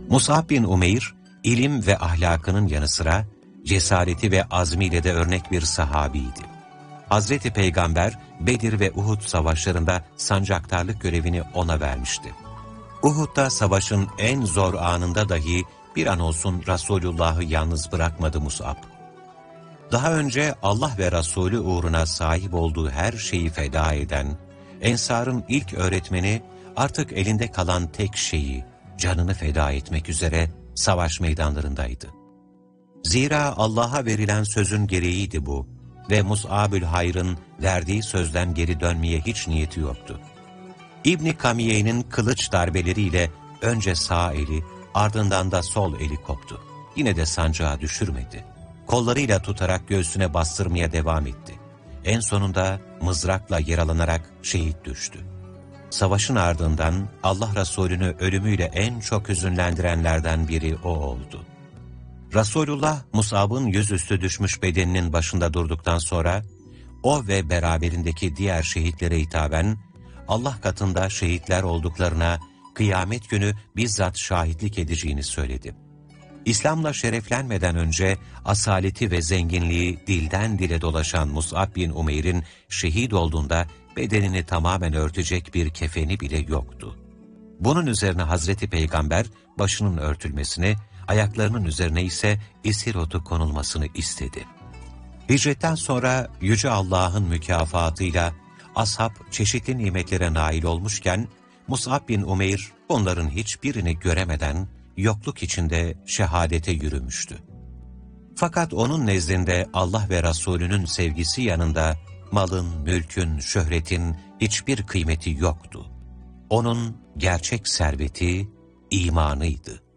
Mus'ab bin Umeyr, ilim ve ahlakının yanı sıra cesareti ve azmiyle de örnek bir sahabiydi. Hazreti Peygamber, Bedir ve Uhud savaşlarında sancaktarlık görevini ona vermişti. Uhud'da savaşın en zor anında dahi bir an olsun Resulullah'ı yalnız bırakmadı Mus'ab. Daha önce Allah ve Resulü uğruna sahip olduğu her şeyi feda eden, Ensar'ın ilk öğretmeni artık elinde kalan tek şeyi, canını feda etmek üzere savaş meydanlarındaydı. Zira Allah'a verilen sözün gereğiydi bu ve Mus'ab-ül Hayr'ın verdiği sözden geri dönmeye hiç niyeti yoktu. İbn-i Kamiye'nin kılıç darbeleriyle önce sağ eli, ardından da sol eli koptu. Yine de sancağı düşürmedi. Kollarıyla tutarak göğsüne bastırmaya devam etti. En sonunda mızrakla yaralanarak şehit düştü. Savaşın ardından Allah Resulü'nü ölümüyle en çok hüzünlendirenlerden biri o oldu. Resulullah, Mus'ab'ın yüzüstü düşmüş bedeninin başında durduktan sonra, o ve beraberindeki diğer şehitlere hitaben, Allah katında şehitler olduklarına kıyamet günü bizzat şahitlik edeceğini söyledi. İslam'la şereflenmeden önce asaleti ve zenginliği dilden dile dolaşan Mus'ab bin Umeyr'in şehit olduğunda bedenini tamamen örtecek bir kefeni bile yoktu. Bunun üzerine Hazreti Peygamber başının örtülmesini, ayaklarının üzerine ise isir otu konulmasını istedi. Hicretten sonra Yüce Allah'ın mükafatıyla ashab çeşitli nimetlere nail olmuşken, Mus'ab bin Umeyr onların hiçbirini göremeden yokluk içinde şehadete yürümüştü. Fakat onun nezdinde Allah ve Resulünün sevgisi yanında malın, mülkün, şöhretin hiçbir kıymeti yoktu. Onun gerçek serveti imanıydı.